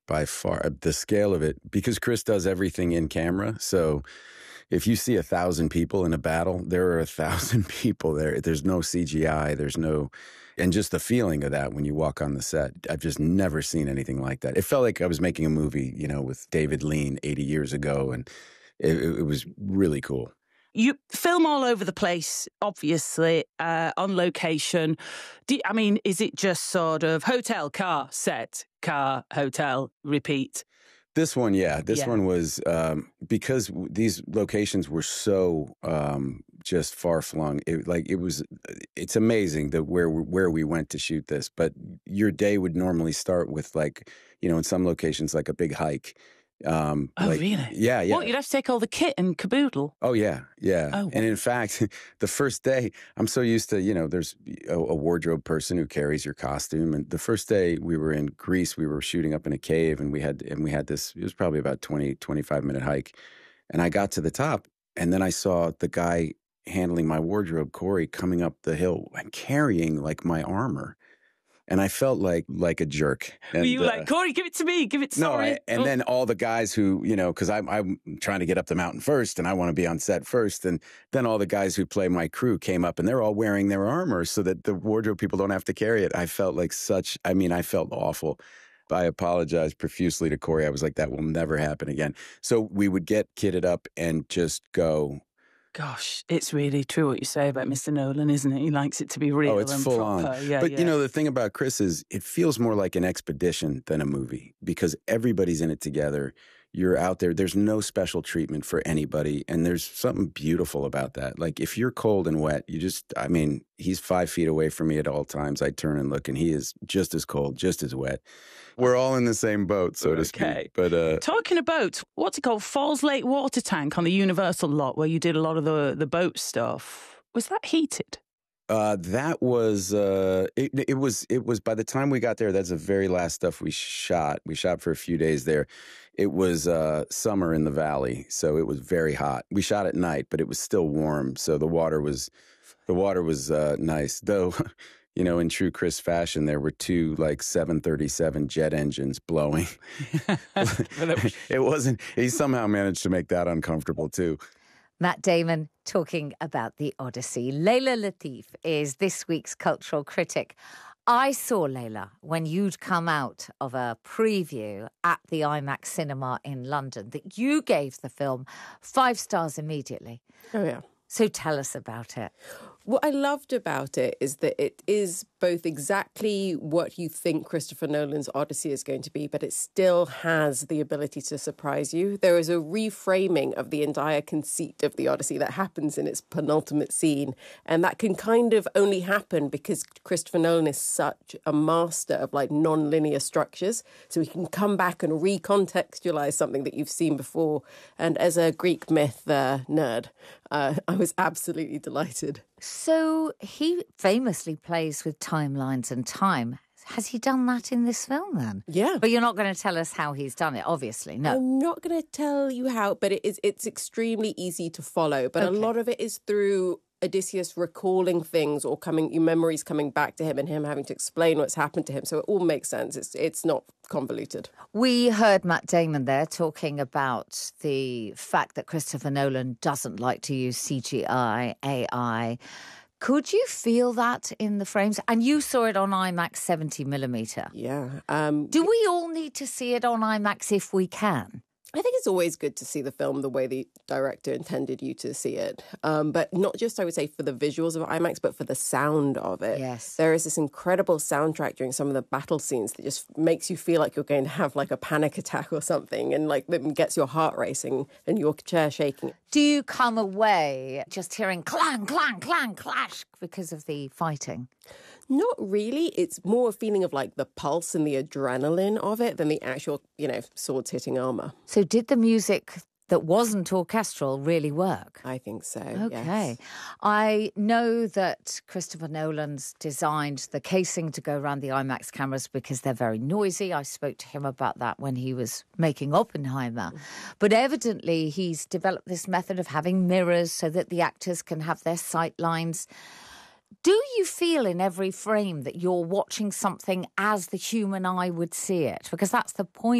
by far. The scale of it, because Chris does everything in camera. So if you see 1,000 people in a battle, there are 1,000 people there. There's no CGI. There's no, and just the feeling of that when you walk on the set, I've just never seen anything like that. It felt like I was making a movie, with David Lean 80 years ago, and it was really cool. You film all over the place, obviously, on location. Is it just sort of hotel, car, set, car, hotel, repeat? This one, yeah. This one was, because these locations were so just far-flung. It's amazing that where we went to shoot this. But your day would normally start with, in some locations, like a big hike. Really? Yeah. What, you'd have to take all the kit and caboodle? Oh, yeah. Oh, and in fact, the first day, I'm so used to, there's a wardrobe person who carries your costume. And the first day we were in Greece, we were shooting up in a cave, and we had this, it was probably about 25-minute hike. And I got to the top, and then I saw the guy handling my wardrobe, Corey, coming up the hill and carrying my armor. And I felt like a jerk. And, were you like, Corey, give it to me, give it to me? And then all the guys who, because I'm trying to get up the mountain first, and I want to be on set first. And then all the guys who play my crew came up, and they're all wearing their armor so that the wardrobe people don't have to carry it. I felt I felt awful. I apologized profusely to Corey. I was like, that will never happen again. So we would get kitted up and just go. Gosh, it's really true what you say about Mr. Nolan, isn't it? He likes it to be real it's and full proper. on. Yeah, but, the thing about Chris is it feels more like an expedition than a movie, because everybody's in it together. You're out there. There's no special treatment for anybody, and there's something beautiful about that. Like, if you're cold and wet, he's 5 feet away from me at all times. I turn and look, and he is just as cold, just as wet. We're all in the same boat, so to speak. But talking about, what's it called, Falls Lake Water Tank on the Universal lot, where you did a lot of the boat stuff. Was that heated? That was it was by the time we got there, that's the very last stuff we shot. We shot for a few days there. It was summer in the valley, so it was very hot. We shot at night, but it was still warm, so the water was nice. Though, in true Chris fashion, there were two 737 jet engines blowing. It wasn't. He somehow managed to make that uncomfortable too. Matt Damon talking about The Odyssey. Layla Latif is this week's cultural critic. I saw Layla when you'd come out of a preview at the IMAX cinema in London, that you gave the film 5 stars immediately. Oh, yeah. So tell us about it. What I loved about it is that it is both exactly what you think Christopher Nolan's Odyssey is going to be, but it still has the ability to surprise you. There is a reframing of the entire conceit of the Odyssey that happens in its penultimate scene, and that can kind of only happen because Christopher Nolan is such a master of non-linear structures, so he can come back and recontextualize something that you've seen before. And as a Greek myth nerd, I was absolutely delighted. So he famously plays with timelines and time. Has he done that in this film then? Yeah. But you're not going to tell us how he's done it, obviously, no. I'm not going to tell you how, but it's extremely easy to follow. But a lot of it is through Odysseus recalling things or memories coming back to him and him having to explain what's happened to him. So it all makes sense. It's not convoluted. We heard Matt Damon there talking about the fact that Christopher Nolan doesn't like to use CGI, AI. Could you feel that in the frames? And you saw it on IMAX 70mm. Yeah. Do we all need to see it on IMAX if we can? I think it's always good to see the film the way the director intended you to see it. But not just, I would say, for the visuals of IMAX, but for the sound of it. Yes. There is this incredible soundtrack during some of the battle scenes that just makes you feel like you're going to have a panic attack or something, and it gets your heart racing and your chair shaking. Do you come away just hearing clang, clang, clang, clash because of the fighting? Not really. It's more a feeling of the pulse and the adrenaline of it than the actual, swords hitting armor. So did the music that wasn't orchestral really work? I think so, Okay. yes. I know that Christopher Nolan's designed the casing to go around the IMAX cameras because they're very noisy. I spoke to him about that when he was making Oppenheimer. But evidently he's developed this method of having mirrors so that the actors can have their sight lines. Do you feel in every frame that you're watching something as the human eye would see it? Because that's the point.